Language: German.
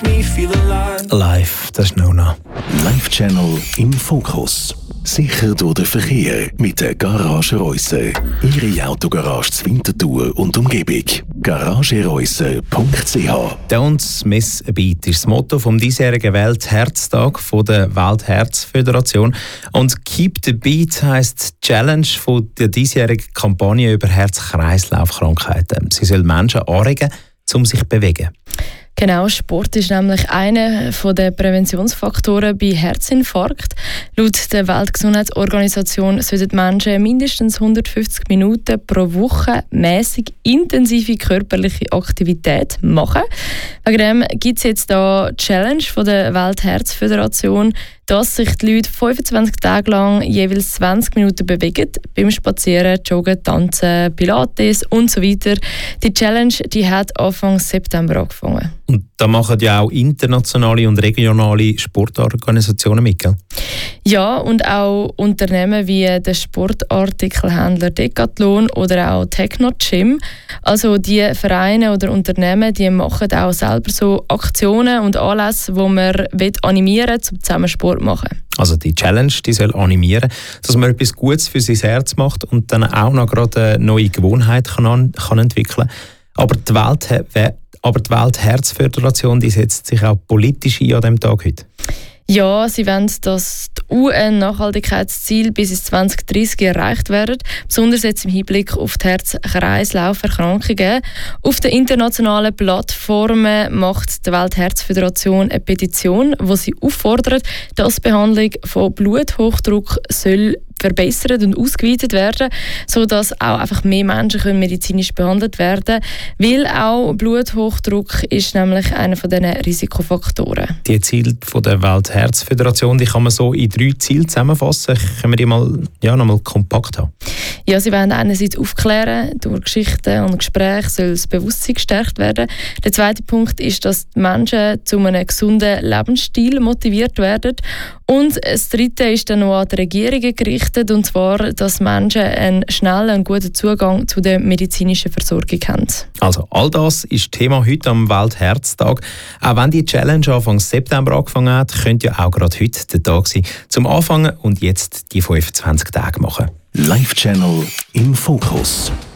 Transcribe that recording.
makes me feel alive. Live, das ist Nona. Live Channel im Fokus. Sicher durch den Verkehr mit der Garage Reusser. Ihre Autogarage zur Winterthur und Umgebung. garagereusser.ch. «Don't miss a beat» ist das Motto vom diesjährigen Weltherztag von der Weltherzföderation. Und «Keep the Beat» heisst die Challenge von der diesjährigen Kampagne über Herz-Kreislauf-Krankheiten. Sie soll Menschen anregen, um sich zu bewegen. Genau, Sport ist nämlich einer der Präventionsfaktoren bei Herzinfarkt. Laut der Weltgesundheitsorganisation sollten Menschen mindestens 150 Minuten pro Woche mäßig intensive körperliche Aktivität machen. Wegen dem gibt es jetzt da die Challenge von der Weltherzföderation, dass sich die Leute 25 Tage lang jeweils 20 Minuten bewegen, beim Spazieren, Joggen, Tanzen, Pilates und so weiter. Die Challenge die hat Anfang September angefangen. Und da machen ja auch internationale und regionale Sportorganisationen mit, gell? Ja, und auch Unternehmen wie der Sportartikelhändler Decathlon oder auch Techno Gym. Also die Vereine oder Unternehmen, die machen auch selber so Aktionen und Anlässe, wo man animieren will, zum zusammen Sport zu machen. Also die Challenge, die soll animieren, dass man etwas Gutes für sein Herz macht und dann auch noch gerade eine neue Gewohnheit kann entwickeln. Aber die Weltherzföderation die setzt sich auch politisch ein an diesem Tag heute. Ja, sie wollen, dass die UN-Nachhaltigkeitsziele bis ins 2030 erreicht werden, besonders jetzt im Hinblick auf die Herz-Kreislauf-Erkrankungen. Auf den internationalen Plattformen macht die Weltherzföderation eine Petition, wo sie auffordert, dass die Behandlung von Bluthochdruck soll verbessert und ausgeweitet werden, sodass auch einfach mehr Menschen medizinisch behandelt werden können, weil auch Bluthochdruck ist nämlich einer von diesen Risikofaktoren. Die Ziele von der Weltherzföderation, die kann man so in 3 Ziele zusammenfassen. Können wir die mal nochmal kompakt haben? Ja, sie wollen einerseits aufklären, durch Geschichten und Gespräche soll das Bewusstsein gestärkt werden. Der zweite Punkt ist, dass die Menschen zu einem gesunden Lebensstil motiviert werden. Und das dritte ist dann noch an die Regierungen gerichtet, und zwar, dass Menschen einen schnellen und guten Zugang zu der medizinischen Versorgung haben. Also all das ist Thema heute am Weltherztag. Auch wenn die Challenge Anfang September angefangen hat, könnte ja auch gerade heute der Tag sein, zum Anfangen und jetzt die 25 Tage machen. Live Channel im Fokus.